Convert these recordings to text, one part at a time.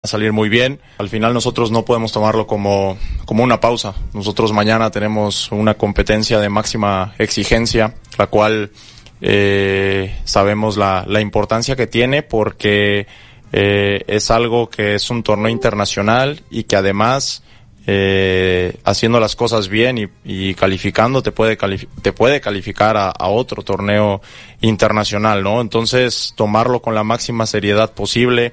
salir muy bien. Al final nosotros no podemos tomarlo como una pausa. Nosotros mañana tenemos una competencia de máxima exigencia, la cual sabemos la importancia que tiene, porque es algo que es un torneo internacional y que además haciendo las cosas bien y calificando te puede calificar a otro torneo internacional, ¿no? Entonces tomarlo con la máxima seriedad posible.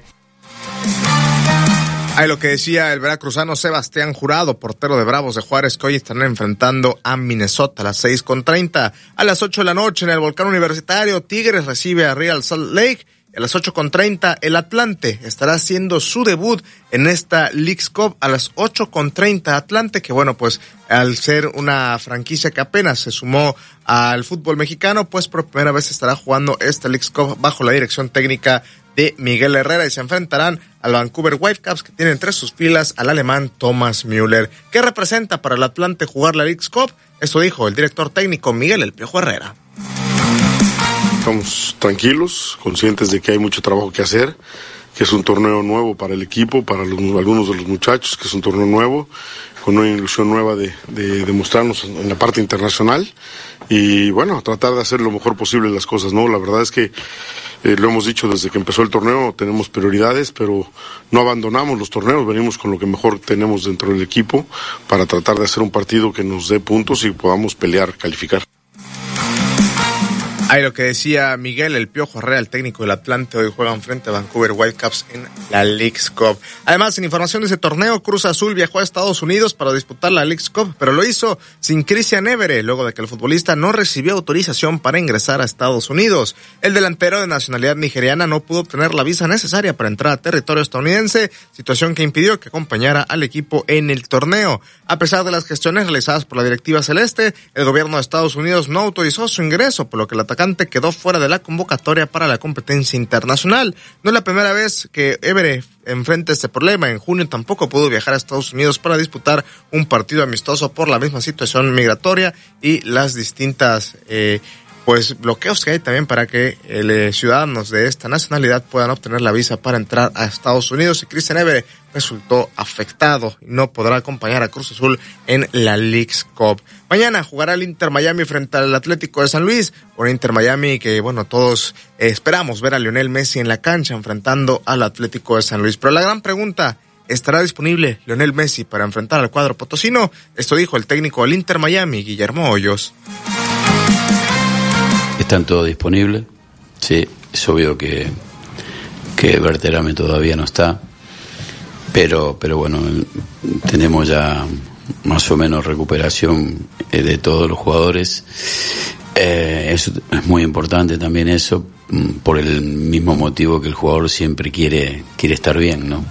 Ahí lo que decía el veracruzano Sebastián Jurado, portero de Bravos de Juárez, que hoy están enfrentando a Minnesota a las 6:30. A las 8 de la noche en el Volcán Universitario, Tigres recibe a Real Salt Lake. A las 8:30, el Atlante estará haciendo su debut en esta Leagues Cup a las 8:30. Atlante, que bueno, pues al ser una franquicia que apenas se sumó al fútbol mexicano, pues por primera vez estará jugando esta Leagues Cup bajo la dirección técnica de Miguel Herrera, y se enfrentarán al Vancouver Whitecaps, que tiene entre sus filas al alemán Thomas Müller. ¿Qué representa para el Atlante jugar la Leagues Cup? Esto dijo el director técnico Miguel El Piojo Herrera. Estamos tranquilos, conscientes de que hay mucho trabajo que hacer, que es un torneo nuevo para el equipo, para algunos de los muchachos, que es un torneo nuevo, con una ilusión nueva de demostrarnos en la parte internacional, y bueno, tratar de hacer lo mejor posible las cosas, ¿no? La verdad es que lo hemos dicho desde que empezó el torneo, tenemos prioridades, pero no abandonamos los torneos, venimos con lo que mejor tenemos dentro del equipo para tratar de hacer un partido que nos dé puntos y podamos pelear, calificar. Ahí lo que decía Miguel El Piojo Herrera, el técnico del Atlante. Hoy juegan frente a Vancouver Whitecaps en la Leagues Cup. Además, en información de ese torneo, Cruz Azul viajó a Estados Unidos para disputar la Leagues Cup, pero lo hizo sin Christian Évere, luego de que el futbolista no recibió autorización para ingresar a Estados Unidos. El delantero de nacionalidad nigeriana no pudo obtener la visa necesaria para entrar a territorio estadounidense, situación que impidió que acompañara al equipo en el torneo. A pesar de las gestiones realizadas por la directiva celeste, el gobierno de Estados Unidos no autorizó su ingreso, por lo que el atacante quedó fuera de la convocatoria para la competencia internacional. No es la primera vez que Évere enfrenta este problema. En junio tampoco pudo viajar a Estados Unidos para disputar un partido amistoso por la misma situación migratoria y las distintas bloqueos que hay también para que ciudadanos de esta nacionalidad puedan obtener la visa para entrar a Estados Unidos. Y Christian Évere resultó afectado y no podrá acompañar a Cruz Azul en la Leagues Cup. Mañana jugará el Inter Miami frente al Atlético de San Luis, un Inter Miami que, bueno, todos esperamos ver a Lionel Messi en la cancha enfrentando al Atlético de San Luis. Pero la gran pregunta, ¿estará disponible Lionel Messi para enfrentar al cuadro potosino? Esto dijo el técnico del Inter Miami, Guillermo Hoyos. Están todos disponibles, sí, es obvio que Berterame todavía no está, pero bueno, tenemos ya más o menos recuperación de todos los jugadores. Eso es muy importante también, eso, por el mismo motivo que el jugador siempre quiere estar bien, ¿no?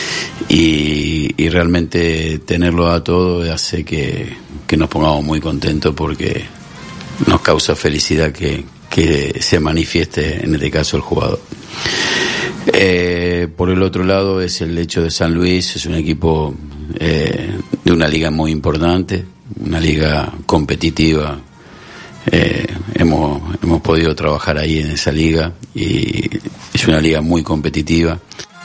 Y realmente tenerlo a todo hace que nos pongamos muy contentos, porque nos causa felicidad que se manifieste en este caso el jugador. Por el otro lado es el hecho de San Luis, es un equipo de una liga muy importante, una liga competitiva. Hemos podido trabajar ahí en esa liga y es una liga muy competitiva.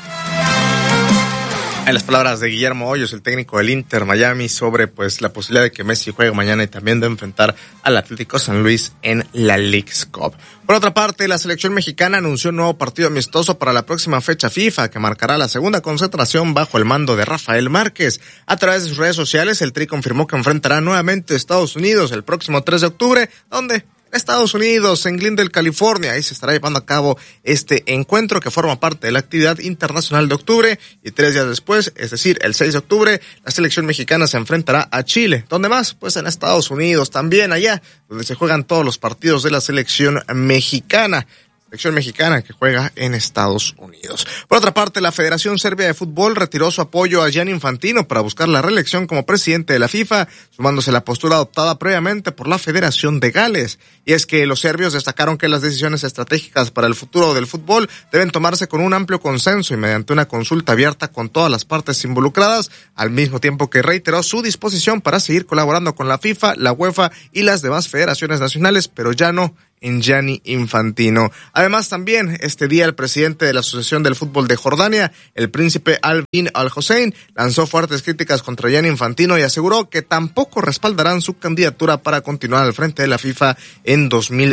En las palabras de Guillermo Hoyos, el técnico del Inter Miami, sobre pues la posibilidad de que Messi juegue mañana y también de enfrentar al Atlético San Luis en la Leagues Cup. Por otra parte, la selección mexicana anunció un nuevo partido amistoso para la próxima fecha FIFA, que marcará la segunda concentración bajo el mando de Rafael Márquez. A través de sus redes sociales, el Tri confirmó que enfrentará nuevamente a Estados Unidos el próximo 3 de octubre, donde Estados Unidos, en Glendale, California. Ahí se estará llevando a cabo este encuentro que forma parte de la actividad internacional de octubre, y 3 días después, es decir, el 6 de octubre, la selección mexicana se enfrentará a Chile. ¿Dónde más? Pues en Estados Unidos, también allá, donde se juegan todos los partidos de la selección mexicana. Selección mexicana que juega en Estados Unidos. Por otra parte, la Federación Serbia de Fútbol retiró su apoyo a Gianni Infantino para buscar la reelección como presidente de la FIFA, sumándose a la postura adoptada previamente por la Federación de Gales. Y es que los serbios destacaron que las decisiones estratégicas para el futuro del fútbol deben tomarse con un amplio consenso y mediante una consulta abierta con todas las partes involucradas, al mismo tiempo que reiteró su disposición para seguir colaborando con la FIFA, la UEFA y las demás federaciones nacionales, pero ya no en Gianni Infantino. Además, también este día el presidente de la Asociación del Fútbol de Jordania, el príncipe Al-Bin Al-Hussein, lanzó fuertes críticas contra Gianni Infantino y aseguró que tampoco respaldarán su candidatura para continuar al frente de la FIFA en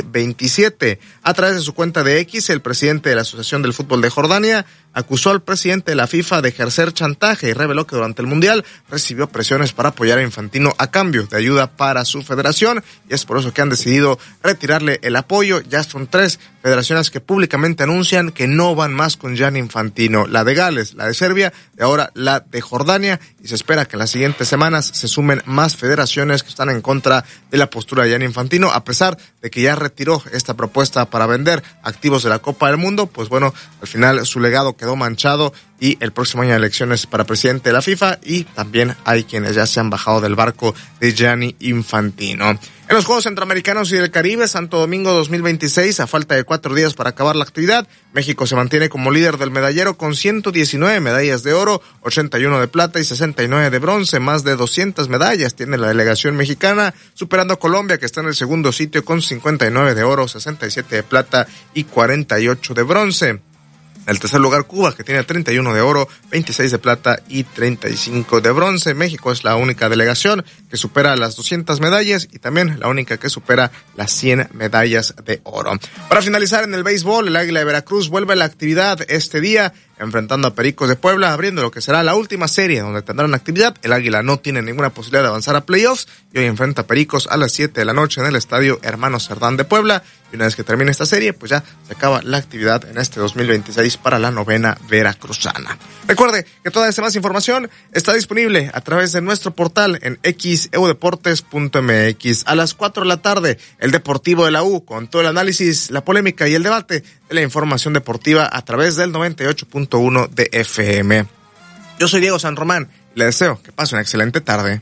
2027. A través de su cuenta de X, el presidente de la Asociación del Fútbol de Jordania acusó al presidente de la FIFA de ejercer chantaje y reveló que durante el Mundial recibió presiones para apoyar a Infantino a cambio de ayuda para su federación, y es por eso que han decidido retirarle el apoyo. Ya son 3 federaciones que públicamente anuncian que no van más con Gianni Infantino: la de Gales, la de Serbia y ahora la de Jordania, y se espera que en las siguientes semanas se sumen más federaciones que están en contra de la postura de Gianni Infantino, a pesar de que ya retiró esta propuesta para vender activos de la Copa del Mundo. Pues bueno, al final su legado quedó manchado y el próximo año hay elecciones para presidente de la FIFA, y también hay quienes ya se han bajado del barco de Gianni Infantino. En los Juegos Centroamericanos y del Caribe, Santo Domingo 2026, a falta de 4 días para acabar la actividad, México se mantiene como líder del medallero con 119 medallas de oro, 81 de plata y 69 de bronce. Más de 200 medallas tiene la delegación mexicana, superando a Colombia, que está en el segundo sitio con 59 de oro, 67 de plata y 48 de bronce. En el tercer lugar, Cuba, que tiene 31 de oro, 26 de plata y 35 de bronce. México es la única delegación que supera las 200 medallas y también la única que supera las 100 medallas de oro. Para finalizar, en el béisbol, el Águila de Veracruz vuelve a la actividad este día, enfrentando a Pericos de Puebla, abriendo lo que será la última serie donde tendrán actividad. El Águila no tiene ninguna posibilidad de avanzar a playoffs y hoy enfrenta a Pericos a las 7 de la noche en el estadio Hermanos Cerdán de Puebla. Y una vez que termine esta serie, pues ya se acaba la actividad en este 2026 para la novena veracruzana. Recuerde que toda esta más información está disponible a través de nuestro portal en xeudeportes.mx. A las 4 de la tarde, el Deportivo de la U, con todo el análisis, la polémica y el debate de la información deportiva a través del 98.1 de FM. Yo soy Diego San Román y le deseo que pase una excelente tarde.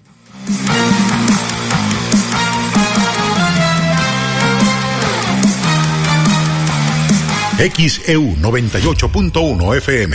XEU 98.1 FM.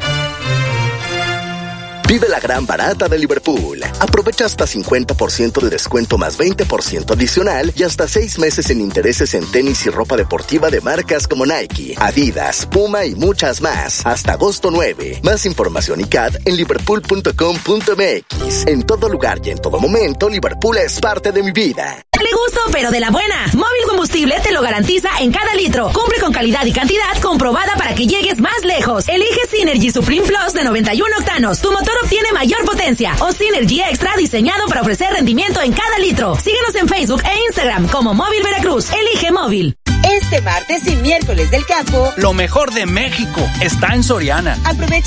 Vive la gran barata de Liverpool. Aprovecha hasta 50% de descuento más 20% adicional y hasta 6 meses sin intereses en tenis y ropa deportiva de marcas como Nike, Adidas, Puma y muchas más. Hasta agosto 9. Más información y CAD en liverpool.com.mx. En todo lugar y en todo momento, Liverpool es parte de mi vida. Dale gusto, pero de la buena. Móvil Combustible te lo garantiza en cada litro. Cumple con calidad y cantidad comprobada para que llegues más lejos. Elige Synergy Supreme Plus de 91 octanos. Tu motor obtiene mayor potencia. O Synergy Extra, diseñado para ofrecer rendimiento en cada litro. Síguenos en Facebook e Instagram como Móvil Veracruz. Elige Móvil. Este martes y miércoles del campo, lo mejor de México está en Soriana. Aprovecha